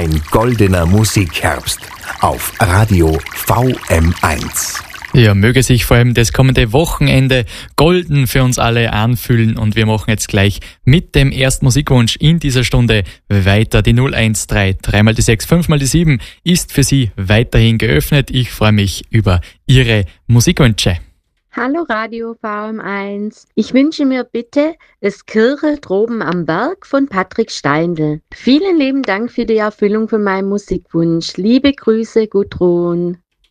Ein goldener Musikherbst auf Radio VM1. Ja, möge sich vor allem das kommende Wochenende golden für uns alle anfühlen und wir machen jetzt gleich mit dem ersten Musikwunsch in dieser Stunde weiter. Die 013 3 die 6 5 die 7 ist für Sie weiterhin geöffnet. Ich freue mich über Ihre Musikwünsche. Hallo Radio VM1. Ich wünsche mir bitte das Kirche droben am Berg von Patrick Steindl. Vielen lieben Dank für die Erfüllung von meinem Musikwunsch. Liebe Grüße, Gudrun.